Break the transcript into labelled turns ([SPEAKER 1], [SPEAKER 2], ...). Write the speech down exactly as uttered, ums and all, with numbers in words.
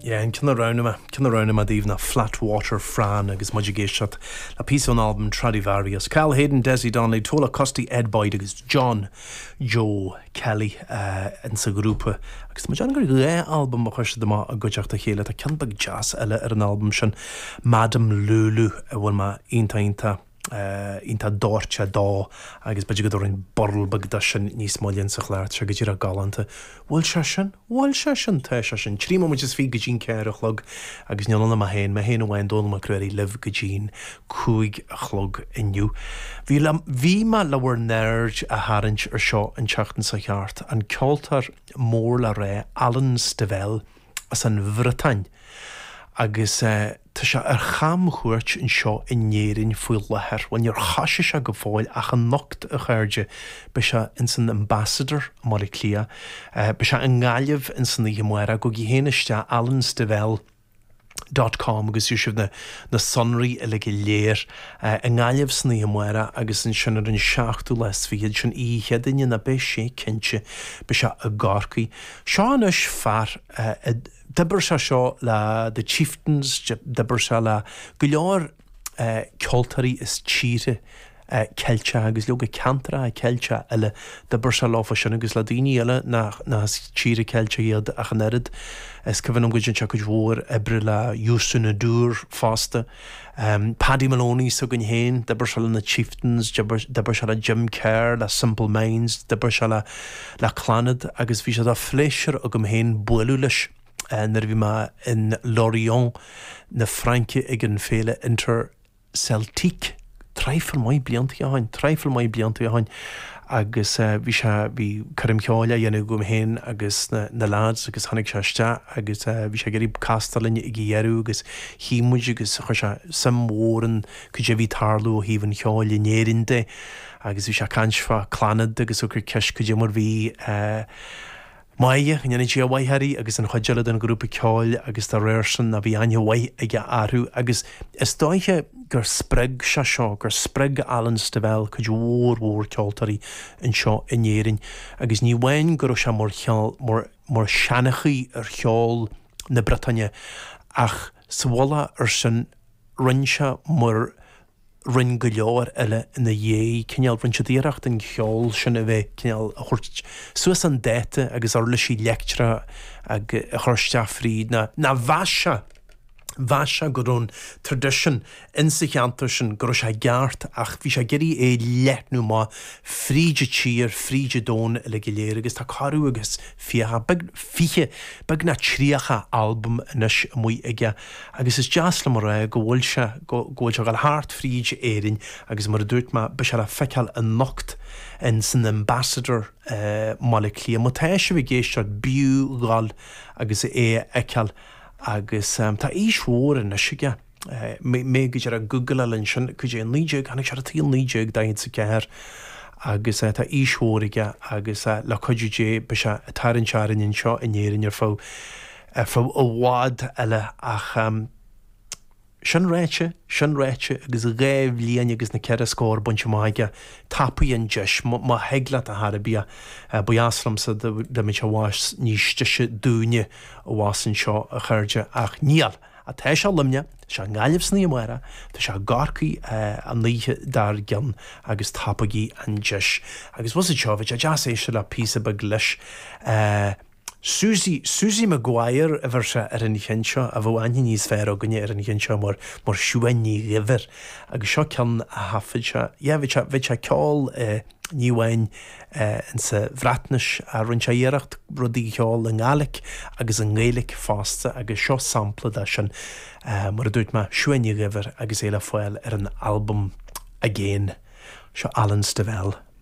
[SPEAKER 1] Yeah, and can around him, can around him, even a flat water Fran agus mudgigation. A piece on album Stradivarius. Cal Hayden, Desi Donnelly, Tola Costi, Ed Boyd, agus John Joe Kelly, uh, in sa grúpa. Agus ma John gur ré album a chuiste dama a goteach a chéile. Ta can bag jazz eile ar an album sin Madam Lulu a bhfuil ma inta inta. Uh, inta dorcha dá agus beidir go in borl bagda sin níos máilíonn sa chláirt se go dtír a galanta bhfuil se sin bhfuil se sin tá se sin tríma mu is fi go dín ceir a chlog agus neanna a héin me héana bhhain dóla a cruirí liv go dín cúig a chlog inniu bhí bhí ma lehar nerd a haint ar seo an teachtain sa cheart an ceoltar mór le ré Alan Stivell as an Bhretain agus uh, tá se ar cham chuirt in seo in néirin fuil lethir when you're chaise se go fáil ach an nocht a chuirde be se in san ambassador mar i clia uh, be se an gáileh in san imuera go gí héanaiste Alan Stivell dot com agusú sibh na, na sonraí a le go léir uh, an gáileh san imuera agus in sin ar an seachtú les fiad sin í headaine na be sé cinse be se a gárcaí seán is fear uh, Debar se seo le the chieftains, debar se le go leor uh, ceoltarí is tíre uh, ceilte agus leoga cantra a ceilte eile debar se láfa sin agus le daoine eile na, na tíre ceilte iad a chanerid is cyfan am gwydion se go dhór ebre le Iúsú na dúr fásta um, Paddy Maloney so gyn hen debar se le na chieftains debar se le Jim Kerr le Simple Minds debar se le le Clanad agus bhí se da fléisir a gom hen builú leis en er vi ma in Lorient na Franke igen féle inter Celtic treifel mai bliant ja hain treifel mai bliant ja hain agus uh, vi se vi karim kjála jenne gom hen agus na, na lads agus hannig sesta agus uh, vi se geri kastalin i gieru agus himuj agus chosha samworen kuje vi tarlu hívan kjála nerinde agus vi se kansfa Clanad agus okur kesh kuje mor vi uh, Maia, yn ynny gia wai heri, agos yn chwadjalad yn grŵp y ceol, agos da rerson na fi anya wai ag arw, agos ysdoiche gyr spreg sia sio, gyr spreg Alan Stivell, cyd wôr wôr ceoltari yn sio yn yerin, agos ni wen gyr o sia mor cheol, mor, mor sianachi yr cheol na Bretanya, ach sywala yr sy'n rynsia mor ryn gylior ele in the ye cynnal ryn siadiracht yn cheol sy'n efe cynnal a chwrt sŵas an dete agos ar lysi lectra ag a chwrsta ffryd na na fasha fasha gyrwn tradition in sich antusin gyrw sia gart ach fi sia geri e let nhw ma ffryd y chir ffryd y don ele gilir agos ta carw agos fiha bag fiche bag na triacha album nys mwy ega agos is jasla mor e gwyl sia gwyl sia gal hart ffryd erin agos mor dwrt ma bysara feccal yn noct yn sy'n ambassador uh, moleclia mo taisio fi geisiad biw gal agos e ecal agus um, ta ishwór yn ysig uh, me, me gyda'r Google alyn sy'n gyda'r yn lídjeg hannig siarad tíl lídjeg da hyn sy'n gair agus uh, ta ishwór ig agus uh, la codjúje bysha tarin charin yn sio yn yerin yr ffw uh, ffw o wad ele ach um, Sian réite, sian réite agus réibh líana agus na ceire scór bunch maige tapu yn jis ma heglat a harabia uh, bwyaslam sa da mi cha was nístise dúne o wasan seo a chuirde ach níal a te se limne se gáileh sní mara tá se garcaí uh, an líhe dar gan agus tapaí an jis agus was seo a jazz é se le pí a bag leis uh, Susie Susie Maguire ever se ar an chénseo a bh aine níos fear a gunne ar an chénseo mar mar siúaní river agus seo cean a hafid se ja bhí se ceáil níhain in sa bhreatnis a run se dhéireacht rudí ceáil an gálaigh agus an ngéalaigh fásta agus seo sampla da sin mar a dúirt ma siúaní river agus éile foiil ar an album again seo Alan Stivell